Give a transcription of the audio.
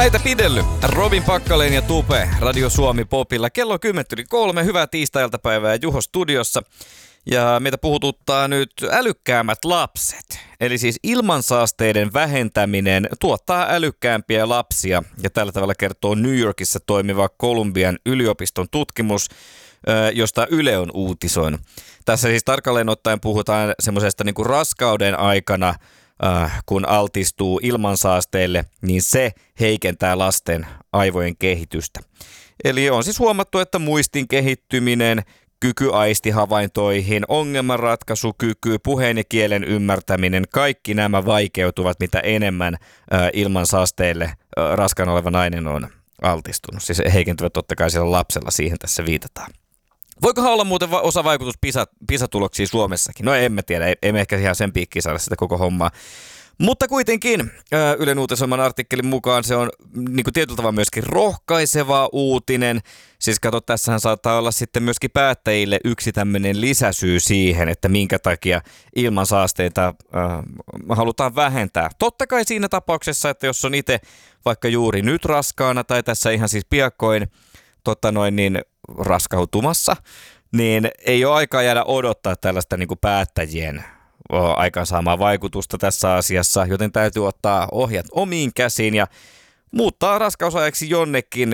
Päitä pidellyt. Robin Packalén ja Tupe Radio Suomi Popilla. Kello 10:03. Hyvää tiistai-iltapäivää Juho studiossa. Ja meitä puhututtaa nyt älykkäämmät lapset. Eli siis ilmansaasteiden vähentäminen tuottaa älykkäämpiä lapsia. Ja tällä tavalla kertoo New Yorkissa toimiva Columbian yliopiston tutkimus, josta Yle on uutisoinut. Tässä siis tarkalleen ottaen puhutaan semmoisesta niin kuin raskauden aikana, kun altistuu ilmansaasteille, niin se heikentää lasten aivojen kehitystä. Eli on siis huomattu, että muistin kehittyminen, kyky aistihavaintoihin, ongelmanratkaisukyky, puheen ja kielen ymmärtäminen, kaikki nämä vaikeutuvat, mitä enemmän ilmansaasteille raskaana oleva nainen on altistunut. Siis heikentyvät totta kai siellä lapsella, siihen tässä viitataan. Voikohan olla muuten osa vaikutus PISA-tuloksiin Suomessakin? No emme tiedä, ei me ehkä ihan sen piikkiin saada sitä koko hommaa. Mutta kuitenkin Ylen uutisoiman artikkelin mukaan se on niin kuin tietyllä tavalla myöskin rohkaiseva uutinen. Siis kato, tässähän saattaa olla sitten myöskin päättäjille yksi tämmöinen lisäsyy siihen, että minkä takia ilmansaasteita halutaan vähentää. Totta kai siinä tapauksessa, että jos on itse vaikka juuri nyt raskaana tai tässä ihan siis piakkoin raskautumassa, niin ei ole aikaa jäädä odottaa tällaista niin kuin päättäjien aikaansaamaa vaikutusta tässä asiassa, joten täytyy ottaa ohjat omiin käsiin ja muuttaa raskausajaksi jonnekin,